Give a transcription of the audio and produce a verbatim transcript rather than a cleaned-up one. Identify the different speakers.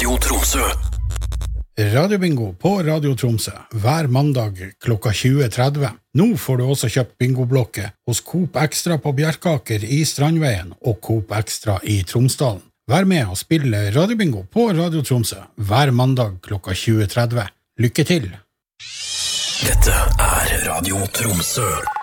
Speaker 1: Radio Tromsø.
Speaker 2: Radiobingo på Radio Tromsø hver mandag klokka tjue tretti. Nå får du også kjøpt bingoblokke hos Coop Extra på Bjerkaker i Strandveien og Coop Extra i Tromsdalen. Vær med og spille Radiobingo på Radio Tromsø hver mandag klokka tjue tretti. Lykke til!
Speaker 1: Dette er Radio Tromsø.